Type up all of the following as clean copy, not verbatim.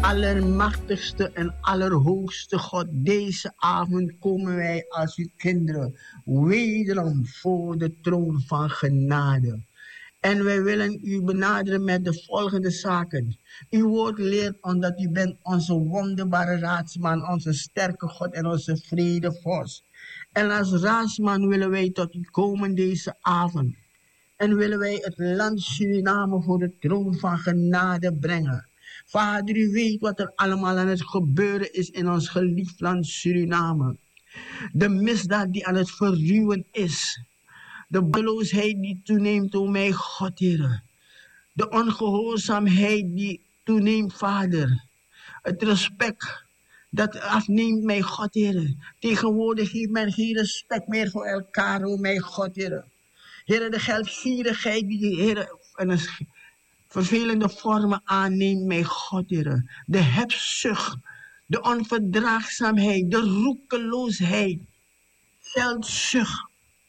Allermachtigste en allerhoogste God, deze avond komen wij als uw kinderen wederom voor de troon van genade. En wij willen u benaderen met de volgende zaken. Uw woord leert ons dat u bent onze wonderbare raadsman, onze sterke God en onze vredevorst. En als raadsman willen wij tot u komen deze avond. En willen wij het land Suriname voor de troon van genade brengen. Vader, u weet wat er allemaal aan het gebeuren is in ons geliefd land Suriname. De misdaad die aan het verruwen is. De beloosheid die toeneemt, o mijn God, Heer. De ongehoorzaamheid die toeneemt, Vader. Het respect dat afneemt, mijn God, Heer. Tegenwoordig heeft men geen respect meer voor elkaar, o mijn God, Heer. Heer, de geldgierigheid die, Heer, en vervelende vormen aanneemt, mijn God, Heer. De hebzucht, de onverdraagzaamheid, de roekeloosheid, geldzucht,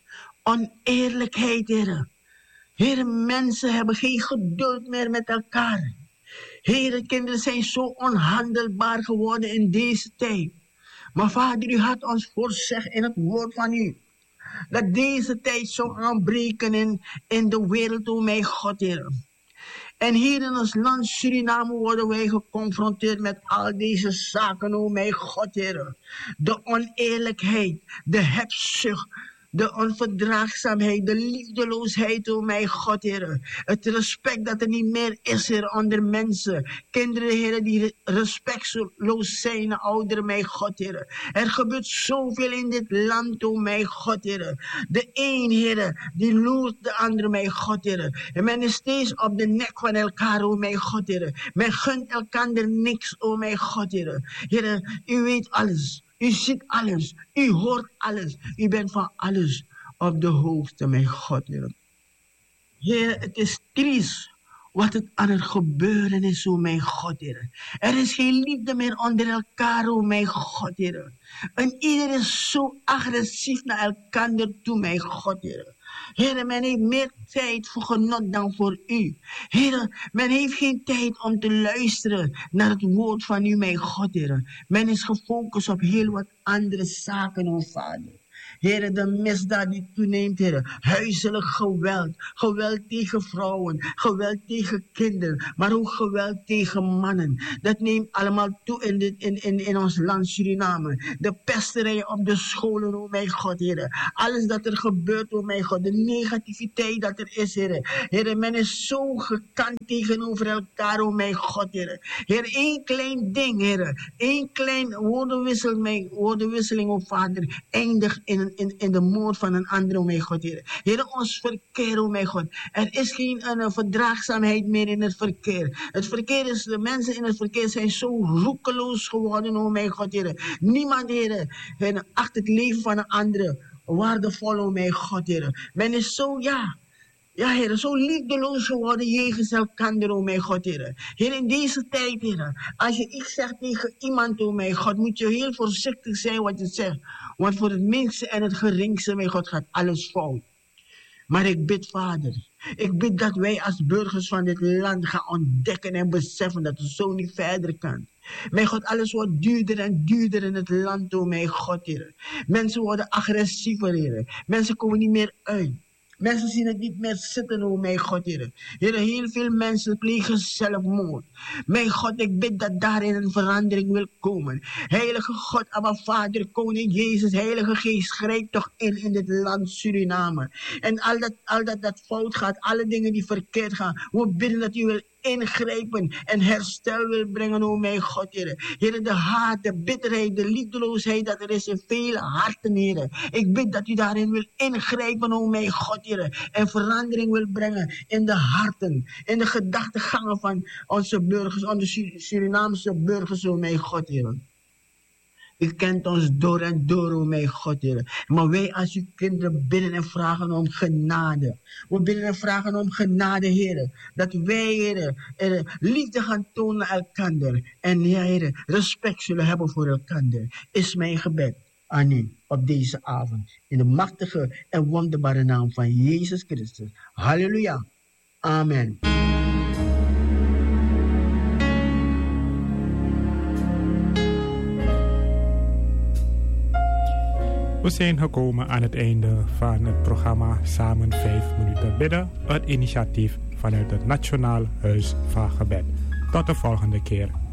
oneerlijkheid, Heer. Heer, mensen hebben geen geduld meer met elkaar. Heer, kinderen zijn zo onhandelbaar geworden in deze tijd. Maar Vader, u had ons voorzegd in het woord van u, dat deze tijd zou aanbreken in de wereld, o mijn God, Heer. En hier in ons land Suriname worden wij geconfronteerd met al deze zaken, o mijn God, Heer. De oneerlijkheid, de hebzucht, de onverdraagzaamheid, de liefdeloosheid, o mijn God, Heer. Het respect dat er niet meer is, Heer, onder mensen. Kinderen, Heer, die respectloos zijn, ouderen, mijn God, Heer. Er gebeurt zoveel in dit land, o mijn God, Heer. De een, Heer, die loert de andere, mijn God, Heer. En men is steeds op de nek van elkaar, o mijn God, Heer. Men gunt elkaar niks, o mijn God, Heer. Heer, u weet alles. U ziet alles, u hoort alles, u bent van alles op de hoogte, mijn God, Heer. Heer, het is triest wat het aan het gebeuren is, o mijn God, Heer. Er is geen liefde meer onder elkaar, o mijn God, Heer. En ieder is zo agressief naar elkaar toe, mijn God, Heer. Heer, men heeft meer tijd voor genot dan voor u. Heer, men heeft geen tijd om te luisteren naar het woord van u, mijn God, Heer. Men is gefocust op heel wat andere zaken, o Vader. Heer, de misdaad die toeneemt, Heer. Huiselijk geweld. Geweld tegen vrouwen. Geweld tegen kinderen. Maar ook geweld tegen mannen. Dat neemt allemaal toe in ons land Suriname. De pesterijen op de scholen, oh mijn God, Heer. Alles dat er gebeurt, oh mijn God. De negativiteit dat er is, Heer. Heer, men is zo gekant tegenover elkaar, oh mijn God, Heer. Heer, één klein ding, Heer. Één klein woordenwisseling, oh Vader. Eindigt in de moord van een ander, oh mijn God, Heer. Heer, ons verkeer, oh mijn God. Er is geen verdraagzaamheid meer in het verkeer. Het verkeer is, de mensen in het verkeer zijn zo roekeloos geworden, oh mijn God, Heer. Niemand, Heer, acht het leven van een andere waardevol, oh mijn God, Heer. Men is zo, ja, Heer, zo liefdeloos geworden jegens elkaar, oh mijn God, Heer. Heer, in deze tijd, Heer, als je iets zegt tegen iemand, oh mijn God, moet je heel voorzichtig zijn wat je zegt. Want voor het minste en het geringste, mijn God, gaat alles fout. Maar ik bid, Vader, ik bid dat wij als burgers van dit land gaan ontdekken en beseffen dat het zo niet verder kan. Mijn God, alles wordt duurder en duurder in het land, oh mijn God, Heer. Mensen worden agressiever, Heer. Mensen komen niet meer uit. Mensen zien het niet meer zitten, oh mijn God, Heer. Heer, heel veel mensen plegen zelfmoord. Mijn God, ik bid dat daarin een verandering wil komen. Heilige God, Abba Vader, Koning Jezus, Heilige Geest, grijp toch in dit land Suriname. En al dat fout gaat, alle dingen die verkeerd gaan, we bidden dat u wil ingrijpen en herstel wil brengen, oh mijn God, Heer. Heer, de haat, de bitterheid, de liefdeloosheid dat er is in vele harten, Heer. Ik bid dat u daarin wil ingrijpen, oh mijn God, Heer. En verandering wil brengen in de harten, in de gedachtegangen van onze burgers, onze Surinaamse burgers, oh mijn God, Heer. U kent ons door en door, oh mijn God, Heer. Maar wij als uw kinderen bidden en vragen om genade. We bidden en vragen om genade, Heer. Dat wij, Heer, liefde gaan tonen aan elkaar. En ja, Heer, respect zullen hebben voor elkaar. Is mijn gebed aan u op deze avond. In de machtige en wonderbare naam van Jezus Christus. Halleluja. Amen. We zijn gekomen aan het einde van het programma Samen 5 minuten bidden. Het initiatief vanuit het Nationaal Huis van Gebed. Tot de volgende keer.